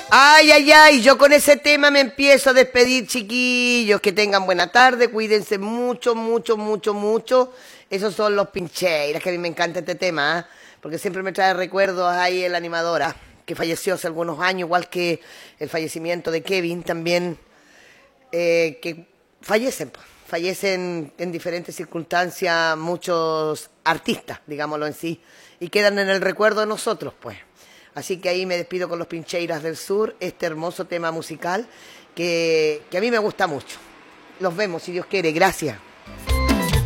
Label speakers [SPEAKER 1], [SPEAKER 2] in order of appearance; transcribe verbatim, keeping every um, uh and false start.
[SPEAKER 1] Ay, ay, ay, yo con ese tema me empiezo a despedir, chiquillos. Que tengan buena tarde, cuídense mucho, mucho, mucho, mucho. Esos son los Pincheiras, que a mí me encanta este tema, ¿eh? Porque siempre me trae recuerdos ahí el animadora, que falleció hace algunos años, igual que el fallecimiento de Kevin también, eh, que fallecen, pues, fallecen en diferentes circunstancias muchos artistas, digámoslo en sí, y quedan en el recuerdo de nosotros, pues. Así que ahí me despido con los Pincheiras del Sur, este hermoso tema musical que, que a mí me gusta mucho. Los vemos, si Dios quiere. Gracias.